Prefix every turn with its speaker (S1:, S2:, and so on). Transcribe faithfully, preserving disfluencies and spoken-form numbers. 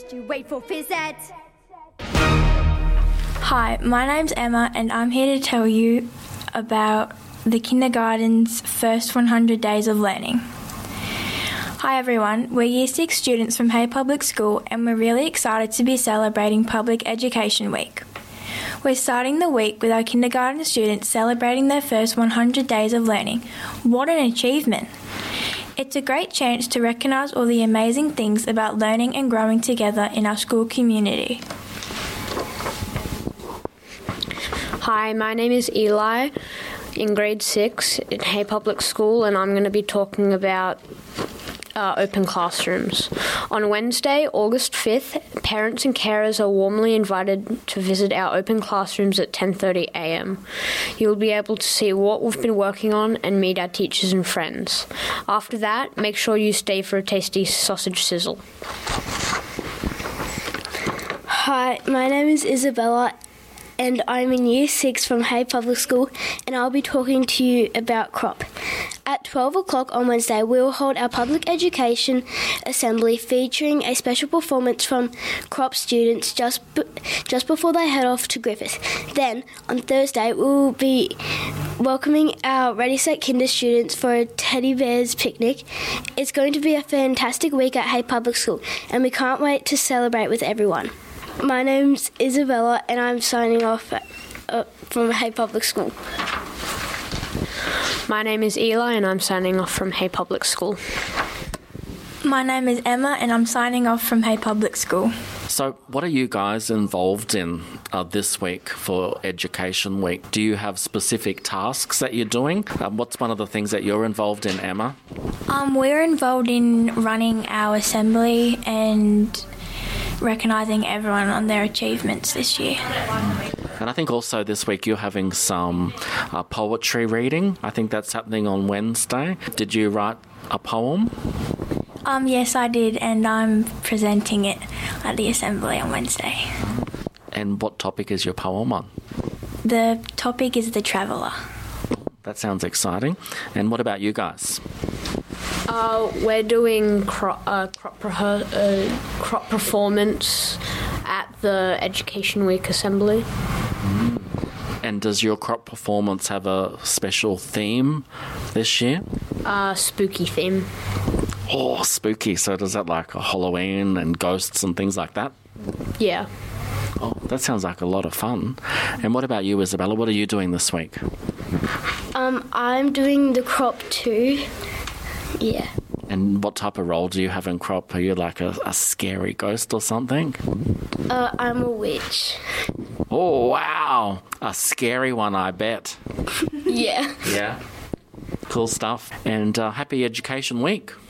S1: Just you wait for phys ed.
S2: Hi, my name's Emma and I'm here to tell you about the kindergarten's first one hundred days of learning. Hi everyone, we're Year six students from Hay Public School and we're really excited to be celebrating Public Education Week. We're starting the week with our kindergarten students celebrating their first one hundred days of learning. What an achievement! It's a great chance to recognise all the amazing things about learning and growing together in our school community.
S3: Hi, my name is Eli in grade six at Hay Public School and I'm going to be talking about Uh, open classrooms. On Wednesday, August fifth, parents and carers are warmly invited to visit our open classrooms at ten thirty a m. You'll be able to see what we've been working on and meet our teachers and friends. After that, make sure you stay for a tasty sausage sizzle.
S4: Hi, my name is Isabella and I'm in Year six from Hay Public School and I'll be talking to you about crop. At twelve o'clock on Wednesday, we will hold our public education assembly featuring a special performance from crop students just b- just before they head off to Griffith. Then, on Thursday, we will be welcoming our Ready Set Kinder students for a teddy bears picnic. It's going to be a fantastic week at Hay Public School and we can't wait to celebrate with everyone. My name's Isabella and I'm signing off uh, from Hay Public School.
S3: My name is Eli and I'm signing off from Hay Public School.
S2: My name is Emma and I'm signing off from Hay Public School.
S5: So what are you guys involved in uh, this week for Education Week? Do you have specific tasks that you're doing? Um, what's one of the things that you're involved in, Emma?
S2: Um, we're involved in running our assembly and recognising everyone on their achievements this year.
S5: And I think also this week you're having some uh, poetry reading. I think that's happening on Wednesday. Did you write a poem?
S2: Um, yes, I did, and I'm presenting it at the assembly on Wednesday.
S5: And what topic is your poem on?
S2: The topic is The Traveller.
S5: That sounds exciting. And what about you guys?
S3: Uh, we're doing cro- uh, crop, rehe- uh, crop performance at the Education Week Assembly.
S5: Mm. And does your crop performance have a special theme this year?
S3: Uh, spooky theme.
S5: Oh, spooky. So does that like a Halloween and ghosts and things like that?
S3: Yeah.
S5: Oh, that sounds like a lot of fun. And what about you, Isabella? What are you doing this week?
S4: Um, I'm doing the crop too. Yeah.
S5: And what type of role do you have in crop? Are you like a, a scary ghost or something?
S4: Uh, I'm a witch.
S5: Oh, wow. A scary one, I bet.
S4: Yeah.
S5: Yeah. Cool stuff. And uh, happy Education Week.